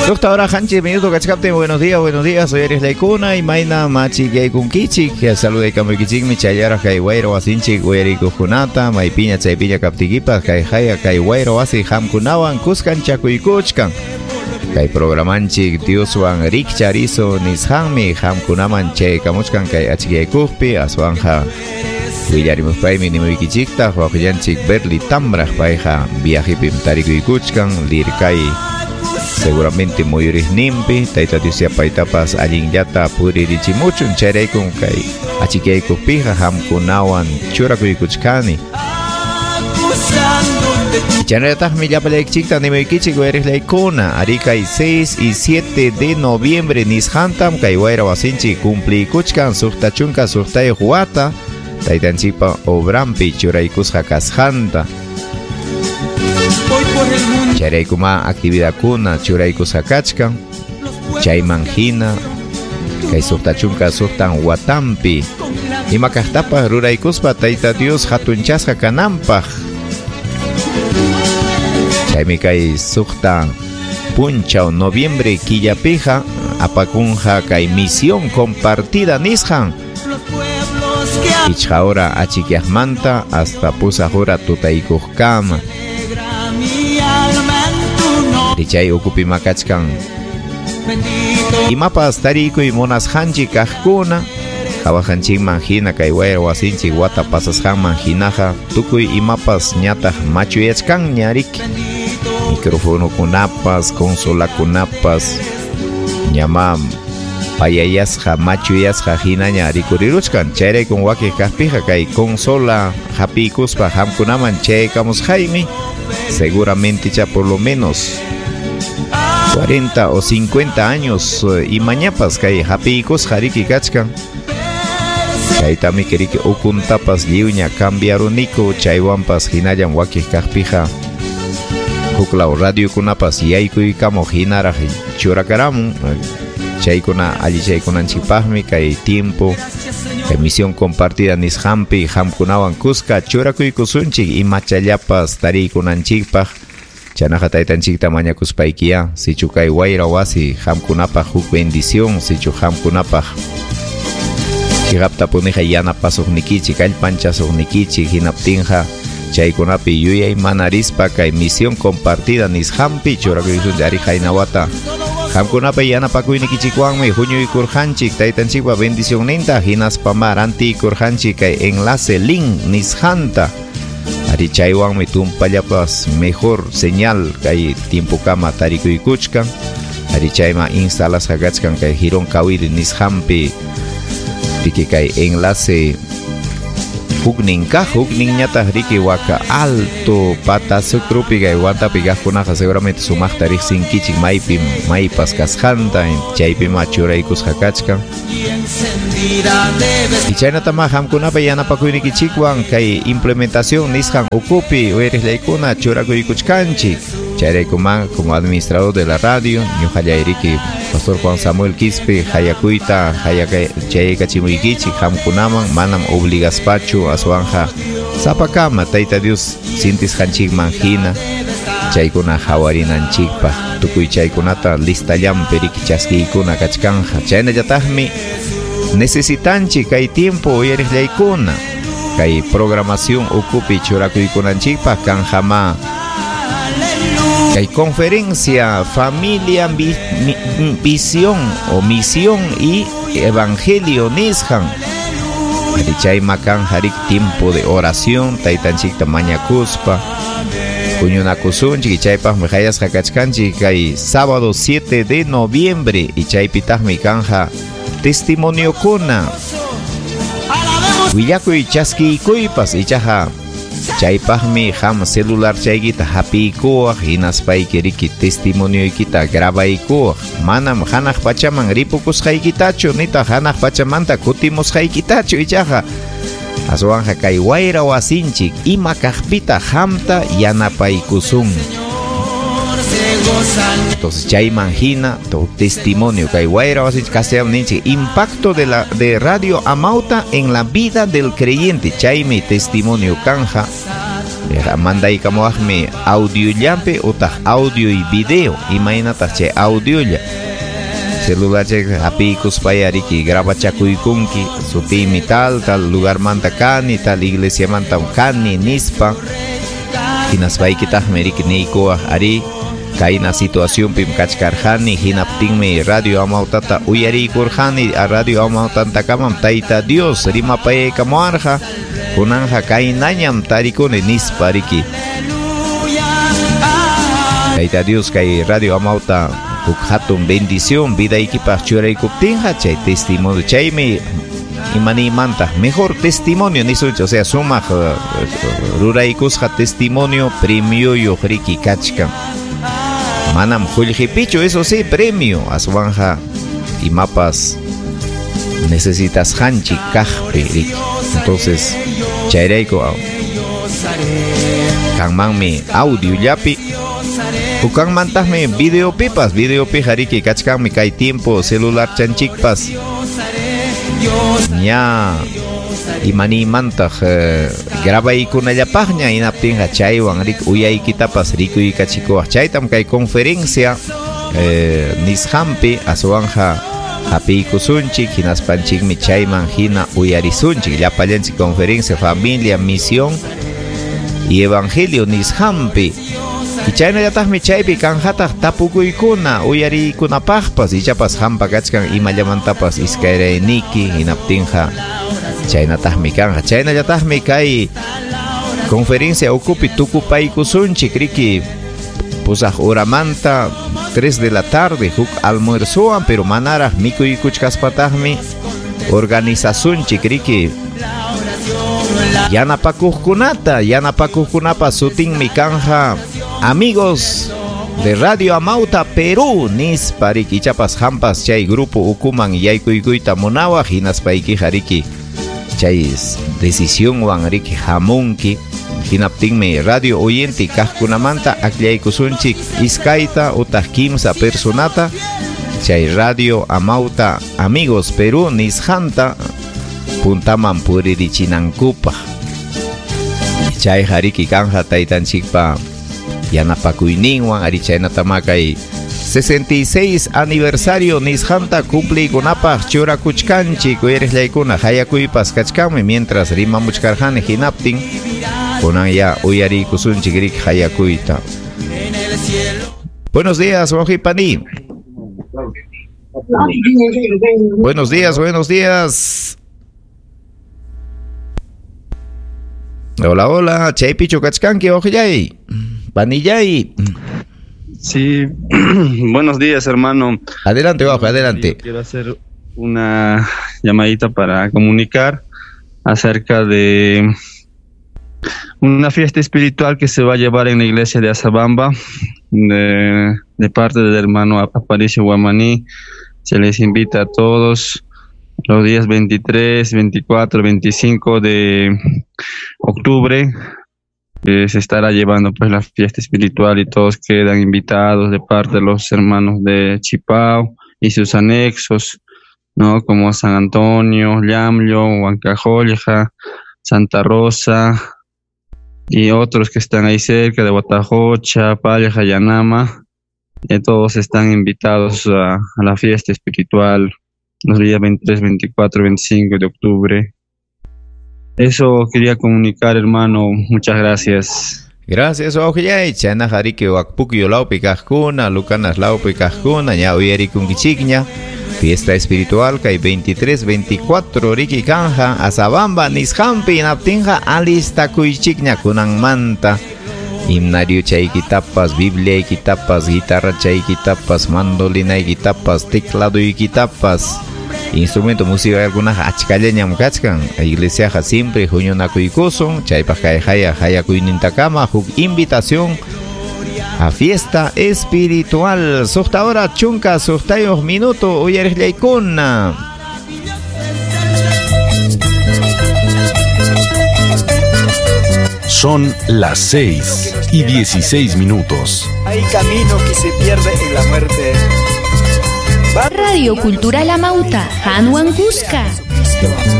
Hasta ahora, Hanchi, minuto cachcapte, buenos días, soy Eres Laicuna y Maina Machi Gay Kunkichik, que saluda y cambio Kichik, mi chayara, Kaiwairo, Asinchik, Uerico Junata, Maipiña, Chaipiña Captiquipas, Kaijaya, Kaiwairo, Asi, Hamkunawan, Cuscan, Chacuicuchcan, Kai Programanchik, Dioswan, Rik Charizo, Nishanmi, Hamkunaman, Che Kamuchkan, Kai Achigay Kupi, Aswanja, Willarimus Paimi, Nimuikichikta, Huajanchik, Berli, Tambraj, Paija, Viajipim, Tarikuicuchcan, Lirkai. Seguramente Muyuris Nimpi, Taita Diosia Paitapas, Allinyata, Puririchimuchun, Cherekun, Kai, Achikei Kupija, Hamkunawan, Churakuikuchkani. Chanetah Millapalek Chikta, Nimekichik, Eres Laicuna, Arikai 6 y 7 de noviembre, Nishantam, Kaiwaira Wasinchi, Cumpli Kuchkan, Suhtachunka, Suhtay Huata, Taitanchipa, Obrampi, Churaikus Hakashanta. Charaykuma actividad kuna churayku sakachkan chaymanhina kay suqtachunka suqtan watampi imakaqtapas ruraykuspa Tayta Dios hatunchasqa kananpaq chaymi kay suqtan punchaw noviembre killapija apakunja kay misión compartida nisqan ichqa hora achikyaqmanta hasta pusaq tutaykuqkama Richay okupi makachkan imapas tarikuy monas hanchi kajkuna kawajanchik manjina kaywaira wasinchik wata pasasjan manjinaja tukuy imapas ñataq machuyachkan ñarik micrófono kunapas consola kunapas ñama payayasja machuyasja hinaña rikuriruchkan chayraykun waki kajpija kay consola hapikuspa hamkunaman chaykamus jaimi seguramente ya por lo menos 40 o 50 años y mañapas kay hapikos hariki kachkan chaytami keriki ukuntapas liuña cambiaruniku chaywampas hinayan wakij kajpija huklaw radio kunapas yaykuykamo hinaraj churakaramun chaykuna alli chaykunanchikpajmi kay tiempo kay misión compartida nishampi hamkunawan kuska churakuykusunchik imachallapas tariykunanchikpaj chanaja taytanchikta mañakuspaykiya sichu kay wayra wasi hamkunapaj huk bendición sichu hamkunapaj chigapta punija yanapasuqnikichik allpanchasuqnikichik hinaptinja chaykunapi yuyay manarispa kay misión compartida nishampi churakuykusunchik ari haynawata hamkunapi yanapakuynikichikwanmi huñuykurjanchik taytanchikpa bendición ninta hinaspamar antiykurjanchik kay enlace link nishanta ari chaywanmi tumpallapas mejor señal kay tiempo kama tarikuykuchkan ari chayma instalasqa kachkan kay Girón Kawiri nishampi riki kay enlace huknin ñataq riki waka alto Patasucrupi kay wantapi kaqkunaqa seguramente sumaqta riqsinkichik maypas kasqanta chaypima churaykusqa kachkan y chaynatama hamkunapi yanapakuynikichikwan kay implementación nisqan ukupi Eres Laicuna churakuykuchkanchik chayraykuma como administrador de la radio ñuqallay riki Pastor Juan Samuel Quispe hayakuyta chayaykachimuykichik hamkunaman manam obligaspachu aswanja sapakama Tayta Dios sintisqanchikman hina chaykuna hawarinanchikpaq tukuy chaykunata listallampi riki chaskiykuna kachkanja chaynallataqmi necesitanchik kay tiempo Eres Laicuna kay programación ukupi churakuykunanchikpaq kanjama kay conferencia familia visión o misión y evangelio nishan ari chayma kanja rik tiempo de oración taytanchikta mañakuspa kuñunakusunchik y chaypaqmi hayasqa kachkanchik kay sábado 7 de noviembre y chaypitaqmi kanja testimonio kuna willakuy chaskiykuypas ichaja chaypaqmi ham celular chaykita hapiykuwaq hinaspayki riki testimonioykita grabaykuwaq manam hanaq pachaman ripukusqaykitachu nitaq hanaq pachamanta kutimusqaykitachu ichaja aswanja kay wayra wasinchik ima kaqpita hamta yanapaykusun entonces chayman hina tu testimonio kay wayra wasinchik castellano ninchik impacto de Radio Amauta en la vida del creyente chaymi testimonio kanja manda y camoajme audio llampe utaj audio y video imagínate che audio ya celular che apicus payariki graba chakuykunki supimi tal lugar manta cani tal iglesia manta cani nispa hinas paykitaj merik neiko ari kaina situación pim kachkarjani hinaptinme radio amautata uyarikurjani a radio amautanta kamam taita Dios rima paye kamoarja kunanja kainañam tarikune nispariki taita Dios kay radio amauta hatun bendición vida ikipaj churaykuptinja chay testimonio chaymi imani manta mejor testimonio nisuncho o sea sumaj ruraykusja testimonio premio yohriki kachkan manam juljipicho eso sí premio aswanja y mapas necesitas hanchi kajpe entonces chayrayko kanmanmi audio llapi ukan mantajme video pipas video pijariki kachkanmi kay tiempo celular chanchikpas ña imani mantaj grabaykunallapaqña inaptinqa chaywan uyaykitapas rikuykachikuwaq chaytam kay conferencia nisqanpi aswanja hapiykusunchik hinaspanchikmi chayman hina uyarisunchik llapallanchik conferencia familia misión y evangelio nisqanpi y chaynallataqmi chaypi kanjataq tapukuykuna uyariykunapaqpas ichapas hampa kachkan imallamantapas iskayrayniki hinaptinqa chaynatajmi kanja chaynallataqmi kay conferencia ukupi tukupaykusunchik riki pusaq horamanta 3 de la tarde huk almuerzoan pero manaraq mikuykuchkaspataqmi organizasunchik riki yanapakuqkunapas sutinmi kanja amigos de Radio Amauta Perú nispa riki ichapas hampas chay grupo ukuman yaykuykuyta munawaq hinaspaykiqa riki chay decisión wan riki hamunki hinaptinmi radio oyente kajkunamanta aklaykusunchik iskayta utaq kimsa personata chay Radio Amauta Amigos Perú nisqanta puntaman puririchinankupa chay hariki kanja taytanchikpa yanapakuyninwan ari chaynatama kay 66 aniversario nisqanta cumpliykunapaq churakuchkanchik uyariqllaykuna hayakuypas kachkanmi mientras rimamuchkarjani hinaptin kunan ya uyariykusunchik riki hayakuyta. Buenos días, Wajipani. Buenos días. Hola, chaypichu kachkanki ojillay. Panillay. Sí, buenos días, hermano. Adelante, bajo, adelante. Quiero hacer una llamadita para comunicar acerca de una fiesta espiritual que se va a llevar en la iglesia de Azabamba, de parte del hermano Aparicio Guamaní. Se les invita a todos los días 23, 24, 25 de octubre. Se estará llevando pues la fiesta espiritual y todos quedan invitados de parte de los hermanos de Chipao y sus anexos, ¿no? Como San Antonio, Llamllo, Huancajolja, Santa Rosa y otros que están ahí cerca de Guatajocha, Palja, Yanama. Todos están invitados a la fiesta espiritual los días 23, 24, 25 de octubre. Eso quería comunicar, hermano. Muchas gracias. Gracias, ojillay. Chana jarike wakpukyo laupi kajkuna, lucanas laupi kajkuna, ña uyarikunkichikña. Fiesta espiritual kay 23, 24 riki kanja, Azabamba, nisqanpi naptinja alistakuychikña kunan manta. Himnario chaykitapas, Bibliaykitapas, guitarra chaykitapas, mandolinaykitapas, tecladoykitapas. Instrumento música algunas achkallañam kachkan iglesia siempre huñunakuykusun chaypaq kay hayakuynintakama huk invitación a fiesta espiritual suqta hora chunka suqtayuq minuto uyariqllaykuna. Son las 6:16. Hay camino que se pierde en la muerte. Radio Cultural Amauta, Hanwan Cusca.